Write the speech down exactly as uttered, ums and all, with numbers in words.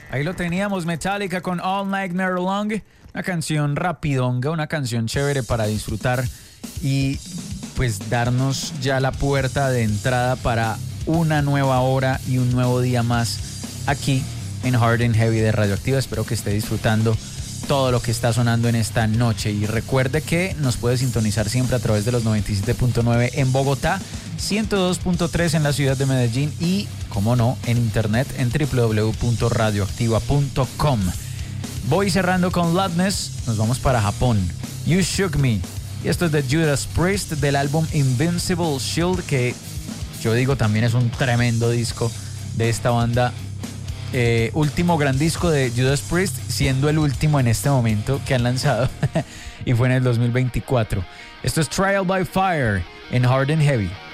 Ahí lo teníamos, Metallica con All Nightmare Long, una canción rapidonga, una canción chévere para disfrutar y pues darnos ya la puerta de entrada para una nueva hora y un nuevo día más aquí en Hard and Heavy de Radioactiva. Espero que esté disfrutando todo lo que está sonando en esta noche y recuerde que nos puede sintonizar siempre a través de los noventa y siete punto nueve en Bogotá, ciento dos punto tres en la ciudad de Medellín y, como no, en internet en doble u doble u doble u punto radioactiva punto com. Voy cerrando con Loudness, nos vamos para Japón. You Shook Me. Y esto es de Judas Priest del álbum Invincible Shield, que yo digo también es un tremendo disco de esta banda. Eh, último gran disco de Judas Priest, siendo el último en este momento que han lanzado y fue en el dos mil veinticuatro. Esto es Trial by Fire en Hard and Heavy.